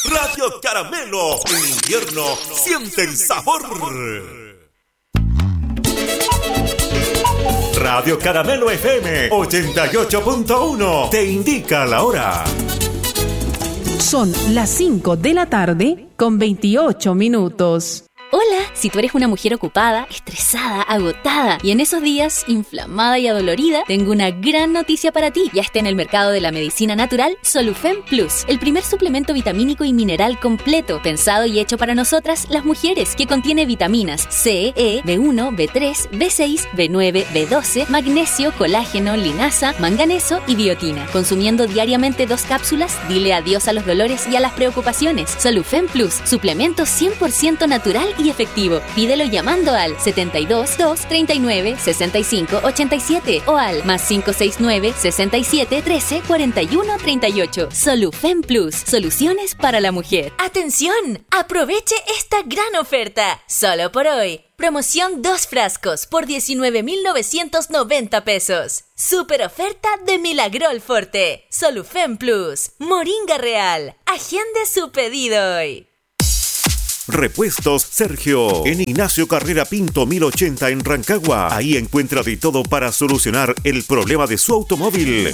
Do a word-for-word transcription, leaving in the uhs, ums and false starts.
Radio Caramelo. En invierno siente el sabor. Radio Caramelo F M ochenta y ocho punto uno te indica la hora. Son las cinco de la tarde con veintiocho minutos. Hola, si tú eres una mujer ocupada, estresada, agotada y en esos días inflamada y adolorida, tengo una gran noticia para ti. Ya está en el mercado de la medicina natural Solufen Plus, el primer suplemento vitamínico y mineral completo, pensado y hecho para nosotras, las mujeres, que contiene vitaminas C, E, B uno, B tres, B seis, B nueve, B doce, magnesio, colágeno, linaza, manganeso y biotina. Consumiendo diariamente dos cápsulas, dile adiós a los dolores y a las preocupaciones. Solufen Plus, suplemento cien por ciento natural y efectivo. Pídelo llamando al setenta y dos, dos, treinta y nueve, sesenta y cinco, ochenta y siete o al más cinco seis nueve, sesenta y siete, trece, cuarenta y uno, treinta y ocho. Solufen Plus, soluciones para la mujer. ¡Atención! Aproveche esta gran oferta. Solo por hoy. Promoción dos frascos por diecinueve mil novecientos noventa pesos. Super oferta de Milagrol Forte. Solufen Plus. Moringa Real. Agende su pedido hoy. Repuestos Sergio, en Ignacio Carrera Pinto mil ochenta en Rancagua. Ahí encuentra de todo para solucionar el problema de su automóvil.